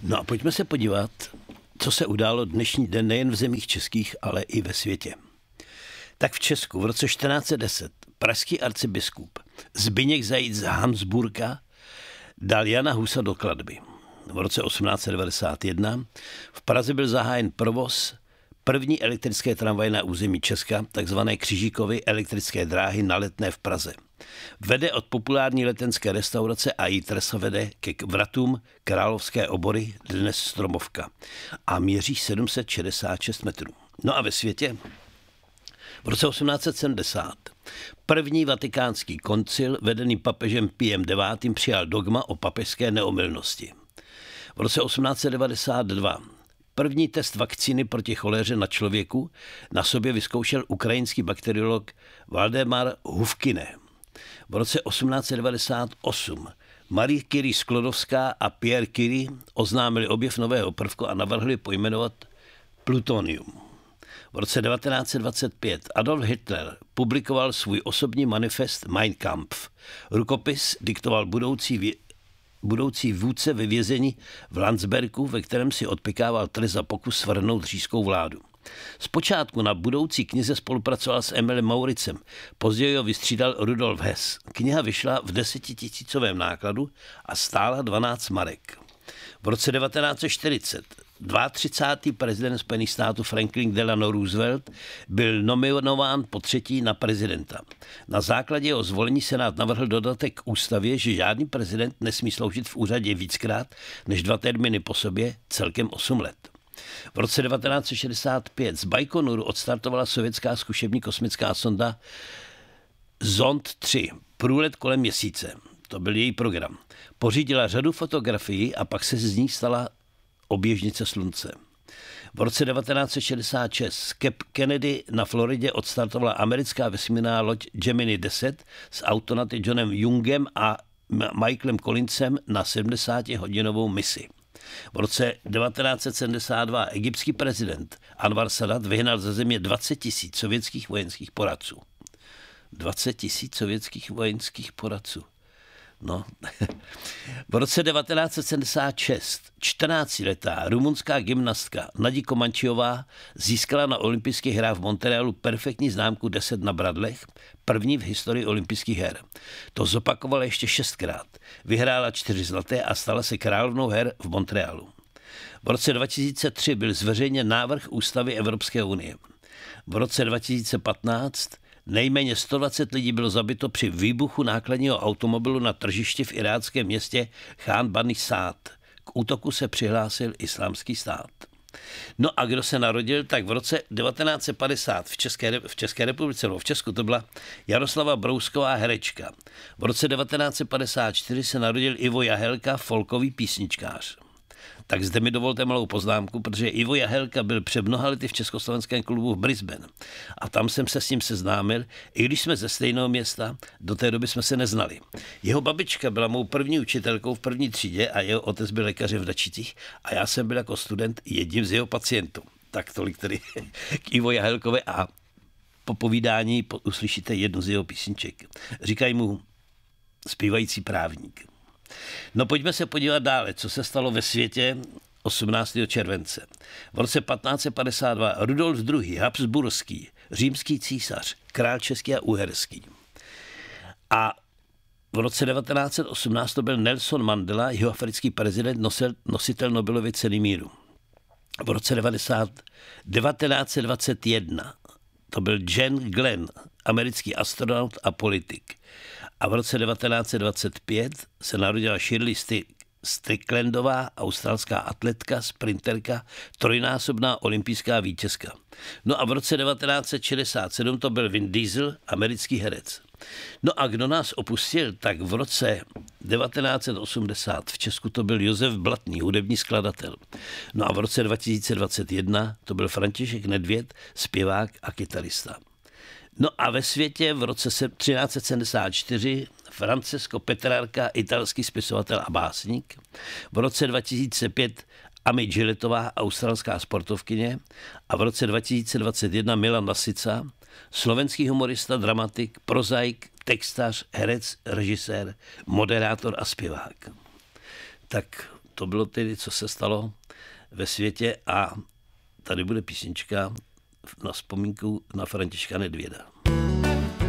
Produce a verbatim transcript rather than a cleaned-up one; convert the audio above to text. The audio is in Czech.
No a pojďme se podívat, co se událo dnešní den nejen v zemích českých, ale i ve světě. Tak v Česku v roce čtrnáct set deset pražský arcibiskup Zbyněk Zajíc z Habsburka dal Jana Husa do klatby. V roce osmnáct set devadesát jedna v Praze byl zahájen provoz první elektrické tramvaje na území Česka, takzvané Křižíkovy elektrické dráhy na Letné v Praze. Vede od populární letenské restaurace a její trasa vede ke vratům Královské Obory, dnes Stromovka, a měří sedm set šedesát šest metrů. No a ve světě v roce osmnáct set sedmdesát první vatikánský koncil vedený papežem Piem devátým přijal dogma o papežské neomylnosti. V roce osmnáct set devadesát dva první test vakcíny proti choléře na člověku na sobě vyzkoušel ukrajinský bakteriolog Valdemar Huvkine. V roce osmnáct set devadesát osm Marie Curie Sklodovská a Pierre Curie oznámili objev nového prvku a navrhli pojmenovat plutonium. V roce devatenáct set dvacet pět Adolf Hitler publikoval svůj osobní manifest Mein Kampf. Rukopis diktoval budoucí, vě... budoucí vůdce ve vězení v Landsbergu, ve kterém si odpykával trest za pokus svrhnout říšskou vládu. Zpočátku na budoucí knize spolupracoval s Emilem Mauricem, později ho vystřídal Rudolf Hess. Kniha vyšla v desetitisícovém nákladu a stála dvanáct marek. V roce devatenáct set čtyřicet třicátý druhý prezident Spojených států Franklin Delano Roosevelt byl nominován po třetí na prezidenta. Na základě jeho zvolení Senát navrhl dodatek k ústavě, že žádný prezident nesmí sloužit v úřadě víckrát než dva termíny po sobě, celkem osm let. V roce devatenáct set šedesát pět z Bajkonuru odstartovala sovětská zkušební kosmická sonda Zond tři, průlet kolem měsíce. To byl její program. Pořídila řadu fotografií a pak se z ní stala oběžnice slunce. V roce devatenáct set šedesát šest z Cape Kennedy na Floridě odstartovala americká vesmírná loď Gemini deset s autonaty Johnem Youngem a Michaelem Collinsem na sedmdesátihodinovou misi. V roce devatenáct set sedmdesát dva egyptský prezident Anwar Sadat vyhnal ze země dvacet tisíc sovětských vojenských poradců. dvacet tisíc sovětských vojenských poradců. No. V roce devatenáct set sedmdesát šest čtrnáctiletá rumunská gymnastka Nadi Komančiová získala na olympijských hrách v Montrealu perfektní známku deset na bradlech, první v historii olympijských her. To zopakovala ještě šestkrát. Vyhrála čtyři zlaté a stala se královnou her v Montrealu. V roce dva tisíce tři byl zveřejněn návrh ústavy Evropské unie. V roce dva tisíce patnáct nejméně sto dvacet lidí bylo zabito při výbuchu nákladního automobilu na tržišti v iráckém městě Khan Bani Sád. K útoku se přihlásil Islámský stát. No a kdo se narodil, tak v roce devatenáct set padesát v České, v České republice, no v Česku to byla Jaroslava Brousková, herečka. V roce devatenáct set padesát čtyři se narodil Ivo Jahelka, folkový písničkář. Tak zde mi dovolte malou poznámku, protože Ivo Jahelka byl před mnoha lety v československém klubu v Brisbane. A tam jsem se s ním seznámil, i když jsme ze stejného města, do té doby jsme se neznali. Jeho babička byla mou první učitelkou v první třídě a jeho otec byl lékařem v Dačicích a já jsem byl jako student jedním z jeho pacientů. Tak tolik tedy k Ivo Jahelkovi a po povídání uslyšíte jednu z jeho písniček. Říkají mu zpívající právník. No pojďme se podívat dále, co se stalo ve světě osmnáctého července. V roce patnáct set padesát dva Rudolf druhý. Habsburský, římský císař, král český a uherský. A v roce devatenáct set osmnáct to byl Nelson Mandela, jihoafrický prezident, nosil, nositel Nobelovy ceny míru. V roce devatenáct set dvacet jedna to byl Jen Glenn, americký astronaut a politik. A v roce devatenáct set dvacet pět se narodila Shirley Stricklandová, australská atletka, sprinterka, trojnásobná olympijská vítězka. No a v roce devatenáct set šedesát sedm to byl Vin Diesel, americký herec. No a kdo nás opustil, tak v roce devatenáct set osmdesát v Česku to byl Josef Blatný, hudební skladatel. No a v roce dva tisíce dvacet jedna to byl František Nedvěd, zpěvák a kytarista. No a ve světě v roce třináct set sedmdesát čtyři Francesco Petrarca, italský spisovatel a básník. V roce dva tisíce pět Ami Gilletová, australská sportovkyně. A v roce dva tisíce dvacet jedna Milan Lasica, slovenský humorista, dramatik, prozaik, textař, herec, režisér, moderátor a zpěvák. Tak to bylo tedy, co se stalo ve světě a tady bude písnička na vzpomínku na Františka Nedvěda.